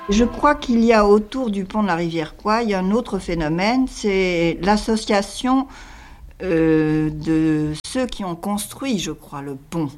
Je crois qu'il y a autour du pont de la rivière Kouai un autre phénomène, c'est l'association de ceux qui ont construit, je crois, le pont.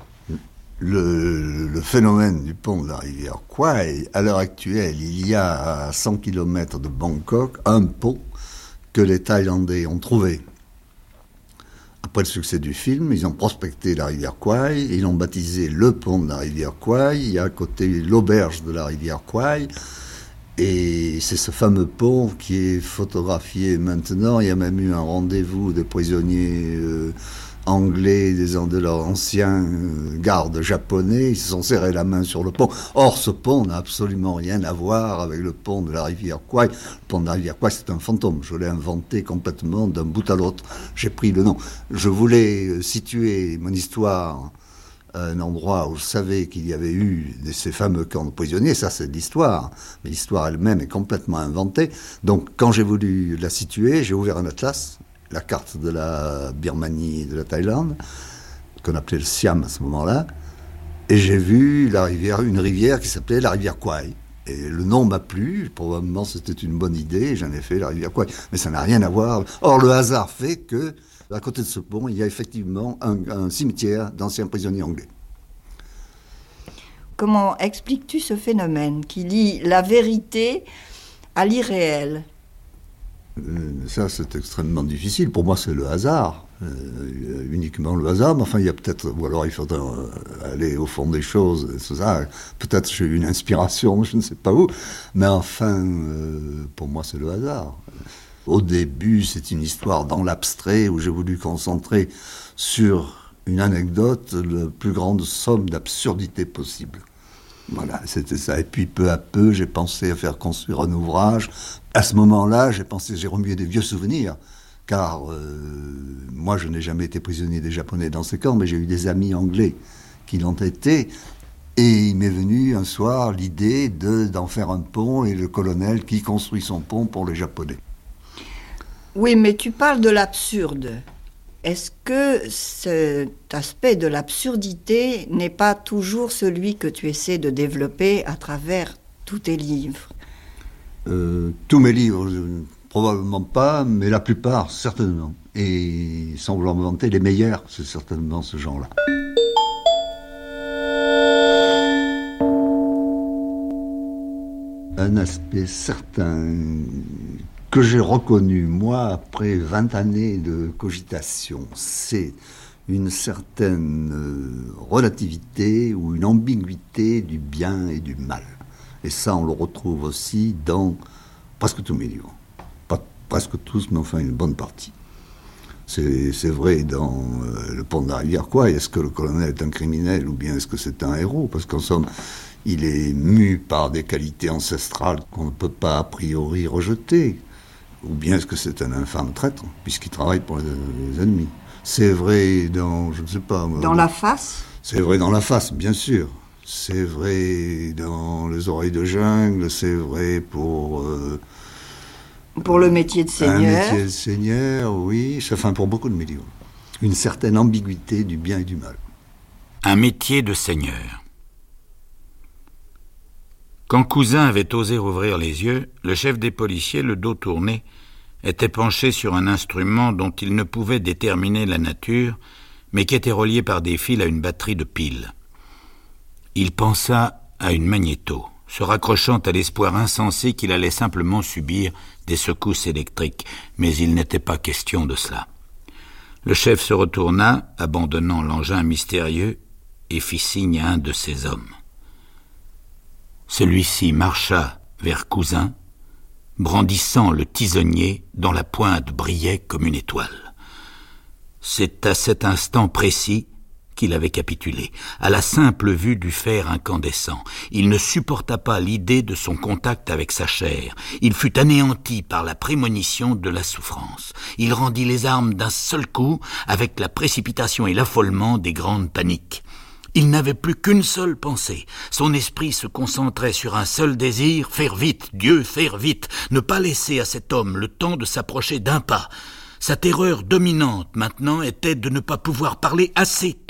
Le phénomène du pont de la rivière Kouai, à l'heure actuelle, il y a à 100 km de Bangkok un pont que les Thaïlandais ont trouvé. Après le succès du film, ils ont prospecté la rivière Kouai, ils l'ont baptisé le pont de la rivière Kouai, il y a à côté l'auberge de la rivière Kouai, et c'est ce fameux pont qui est photographié maintenant. Il y a même eu un rendez-vous de prisonniers anglais, de leurs anciens gardes japonais, ils se sont serrés la main sur le pont. Or, ce pont n'a absolument rien à voir avec le pont de la rivière Kouai. Le pont de la rivière Kouai, c'est un fantôme. Je l'ai inventé complètement d'un bout à l'autre. J'ai pris le nom. Je voulais situer mon histoire à un endroit où je savais qu'il y avait eu ces fameux camps de prisonniers. Ça, c'est l'histoire. Mais l'histoire elle-même est complètement inventée. Donc, quand j'ai voulu la situer, j'ai ouvert un atlas, la carte de la Birmanie et de la Thaïlande, qu'on appelait le Siam à ce moment-là, et j'ai vu une rivière qui s'appelait la rivière Kouai. Et le nom m'a plu, probablement c'était une bonne idée, et j'en ai fait la rivière Kouai. Mais ça n'a rien à voir. Or, le hasard fait que, à côté de ce pont, il y a effectivement un cimetière d'anciens prisonniers anglais. Comment expliques-tu ce phénomène qui lie la vérité à l'irréel ? Ça, c'est extrêmement difficile. Pour moi, c'est le hasard. Uniquement le hasard. Mais enfin, il y a peut-être... Ou alors, il faudrait aller au fond des choses. Et tout ça. Peut-être j'ai eu une inspiration, je ne sais pas où. Mais enfin, pour moi, c'est le hasard. Au début, c'est une histoire dans l'abstrait où j'ai voulu concentrer sur une anecdote la plus grande somme d'absurdité possible. Voilà, c'était ça. Et puis, peu à peu, j'ai pensé à faire construire un ouvrage. À ce moment-là, j'ai remué des vieux souvenirs. Car moi, je n'ai jamais été prisonnier des Japonais dans ces camps, mais j'ai eu des amis anglais qui l'ont été. Et il m'est venu un soir l'idée d'en faire un pont et le colonel qui construit son pont pour les Japonais. Oui, mais tu parles de l'absurde. Est-ce que cet aspect de l'absurdité n'est pas toujours celui que tu essaies de développer à travers tous tes livres ? Tous mes livres, probablement pas, mais la plupart, certainement. Et sans vouloir me vanter, les meilleurs, c'est certainement ce genre-là. Un aspect certain que j'ai reconnu, moi, après 20 années de cogitation, c'est une certaine relativité ou une ambiguïté du bien et du mal. Et ça, on le retrouve aussi dans presque tous mes livres. Pas presque tous, mais enfin une bonne partie. C'est vrai dans le pont de la rivière Kouai. Est-ce que le colonel est un criminel ou bien est-ce que c'est un héros ? Parce qu'en somme, il est mu par des qualités ancestrales qu'on ne peut pas a priori rejeter. Ou bien est-ce que c'est un infâme traître, puisqu'il travaille pour les ennemis. C'est vrai dans, je ne sais pas... Dans la face ? C'est vrai dans la face, bien sûr. C'est vrai dans les oreilles de jungle, c'est vrai pour le métier de seigneur. Un métier de seigneur, oui. Enfin, pour beaucoup de mes livres. Une certaine ambiguïté du bien et du mal. Un métier de seigneur. Quand Cousin avait osé rouvrir les yeux, le chef des policiers, le dos tourné, était penché sur un instrument dont il ne pouvait déterminer la nature, mais qui était relié par des fils à une batterie de piles. Il pensa à une magnéto, se raccrochant à l'espoir insensé qu'il allait simplement subir des secousses électriques, mais il n'était pas question de cela. Le chef se retourna, abandonnant l'engin mystérieux, et fit signe à un de ses hommes. Celui-ci marcha vers Cousin, brandissant le tisonnier dont la pointe brillait comme une étoile. C'est à cet instant précis qu'il avait capitulé, à la simple vue du fer incandescent. Il ne supporta pas l'idée de son contact avec sa chair. Il fut anéanti par la prémonition de la souffrance. Il rendit les armes d'un seul coup, avec la précipitation et l'affolement des grandes paniques. Il n'avait plus qu'une seule pensée. Son esprit se concentrait sur un seul désir, faire vite, Dieu, faire vite, ne pas laisser à cet homme le temps de s'approcher d'un pas. Sa terreur dominante maintenant était de ne pas pouvoir parler assez tôt,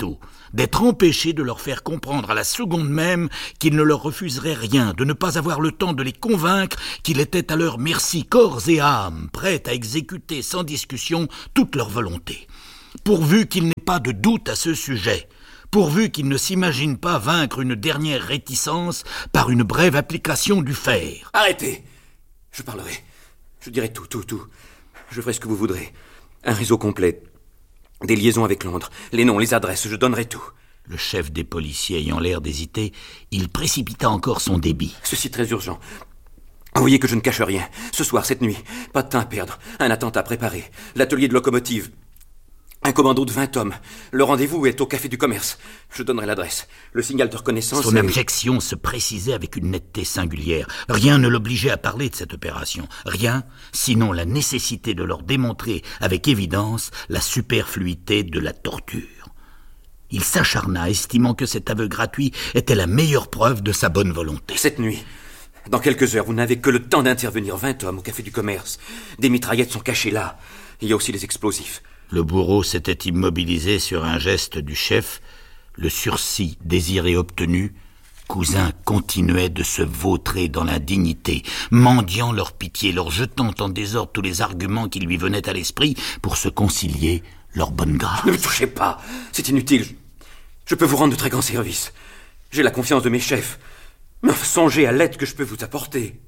d'être empêché de leur faire comprendre à la seconde même qu'il ne leur refuserait rien, de ne pas avoir le temps de les convaincre qu'il était à leur merci corps et âme, prêt à exécuter sans discussion toute leur volonté. Pourvu qu'il n'ait pas de doute à ce sujet, pourvu qu'il ne s'imagine pas vaincre une dernière réticence par une brève application du fer. Arrêtez! Je parlerai. Je dirai tout. Je ferai ce que vous voudrez. Un réseau complet. Des liaisons avec Londres. Les noms, les adresses, je donnerai tout. Le chef des policiers ayant l'air d'hésiter, il précipita encore son débit. Ceci très urgent. Vous voyez que je ne cache rien. Ce soir, cette nuit, pas de temps à perdre. Un attentat préparé. L'atelier de locomotive. Un commando de 20 hommes. Le rendez-vous est au Café du Commerce. Je donnerai l'adresse. Le signal de reconnaissance... Son abjection se précisait avec une netteté singulière. Rien ne l'obligeait à parler de cette opération. Rien, sinon la nécessité de leur démontrer avec évidence la superfluité de la torture. Il s'acharna, estimant que cet aveu gratuit était la meilleure preuve de sa bonne volonté. Cette nuit, dans quelques heures, vous n'avez que le temps d'intervenir. 20 hommes au Café du Commerce. Des mitraillettes sont cachées là. Il y a aussi les explosifs. Le bourreau s'était immobilisé sur un geste du chef. Le sursis désiré obtenu, Cousin continuait de se vautrer dans l'indignité, mendiant leur pitié, leur jetant en désordre tous les arguments qui lui venaient à l'esprit pour se concilier leur bonne grâce. Ne me touchez pas, c'est inutile. Je peux vous rendre de très grands services. J'ai la confiance de mes chefs. Mais songez à l'aide que je peux vous apporter.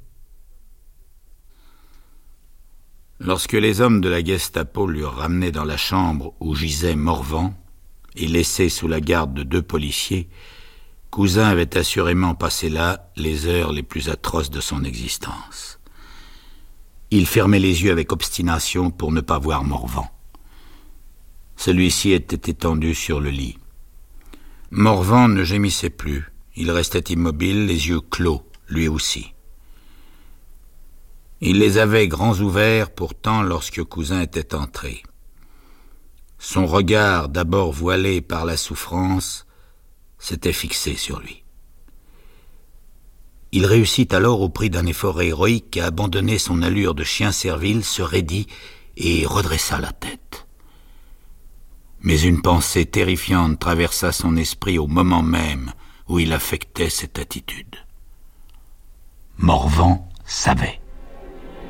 Lorsque les hommes de la Gestapo l'eurent ramené dans la chambre où gisait Morvan et laissé sous la garde de 2 policiers, Cousin avait assurément passé là les heures les plus atroces de son existence. Il fermait les yeux avec obstination pour ne pas voir Morvan. Celui-ci était étendu sur le lit. Morvan ne gémissait plus. Il restait immobile, les yeux clos, lui aussi. Il les avait grands ouverts pourtant lorsque Cousin était entré. Son regard, d'abord voilé par la souffrance, s'était fixé sur lui. Il réussit alors au prix d'un effort héroïque à abandonner son allure de chien servile, se raidit et redressa la tête. Mais une pensée terrifiante traversa son esprit au moment même où il affectait cette attitude. Morvan savait.